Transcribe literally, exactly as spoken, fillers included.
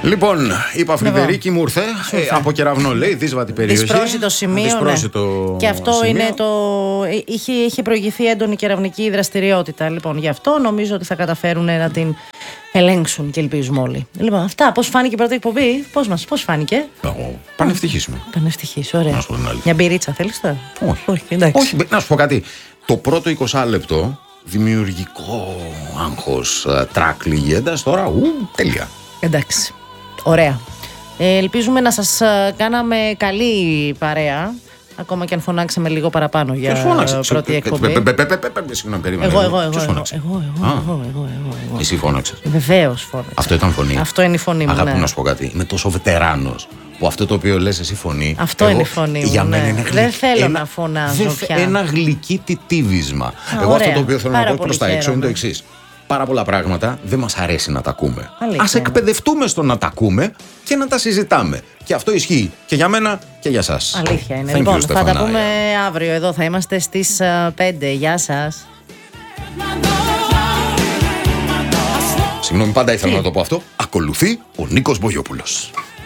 Λοιπόν, είπα Φρυδερίκη μου ήρθε ε, από Κεραυνό, λέει, δύσβατη περιοχή. Δυσπρόσιτο σημείο. Δυσπρόσιτο ναι. Και αυτό σημείο. είναι το. Είχε, είχε προηγηθεί έντονη κεραυνική δραστηριότητα. Λοιπόν, γι' αυτό νομίζω ότι θα καταφέρουν να την ελέγξουν και ελπίζουμε όλοι. Λοιπόν, αυτά. Πώς φάνηκε η πρώτη εκπομπή, πώς μας, πώς φάνηκε. Εγώ, πανευτυχής είμαι. Πανευτυχής, ωραία. Να σου πω την αλήθεια. Μια μπυρίτσα θέλεις τώρα? Όχι. Όχι, εντάξει. Όχι, να σου πω κάτι. Το πρώτο είκοσι λεπτό δημιουργικό άγχος, τρακ λυγέντας, τώρα ου, τέλεια. Εντάξει. Ωραία. Ε, ελπίζουμε να σας α, κάναμε καλή παρέα. Ακόμα και αν φωνάξαμε λίγο παραπάνω για πρώτη εκπομπή. Συγγνώμη, περίμενε. Εγώ, εγώ, εγώ. Ποιος Εγώ, φώναξε? εγώ, εγώ, εγώ, εγώ, εγώ. Εσύ φώναξες? Βεβαίως φώναξα. Αυτό ήταν φωνή? Αυτό είναι η φωνή μου. Αγάπη, ναι. να σου πω κάτι. Είμαι τόσο βετεράνος που αυτό το οποίο λες εσύ φωνή. Αυτό εγώ, είναι η φωνή μου. Για μένα ναι. είναι Δεν γλυκ... θέλω ένα... να φωνάζω δεν... πια. Ένα γλυκύτη τύβισμα. Α, Εγώ ωραία. αυτό το οποίο θέλω Πάρα να πω πολύ προς τα έξω είναι το χαίρομαι. εξής. Πάρα πολλά πράγματα δεν μας αρέσει να τα ακούμε. Αλήθεια Ας είναι. εκπαιδευτούμε στο να τα ακούμε και να τα συζητάμε. Και αυτό ισχύει και για μένα και για σας. Αλήθεια είναι. Thank Λοιπόν, you, θα τα Στεφανάια. πούμε αύριο εδώ. Θα είμαστε στις α, πέντε. Γεια σας. Συγγνώμη, πάντα ήθελα να το πω αυτό. Ακολουθεί ο Νίκος Μπογιόπουλος.